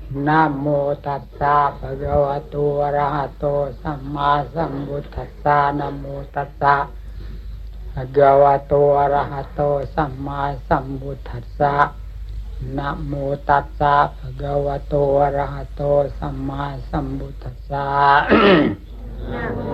นะโมตัสสะภะคะวะโตอะระหะโตสัมมาสัมพุทธัสสะนะโมตัสสะภะคะวะโตอะระหะโตสัมมาสัมพุทธัสสะนะโมตัสสะภะคะวะโตอะระหะโตสัมมาสัมพุทธัสสะนะโม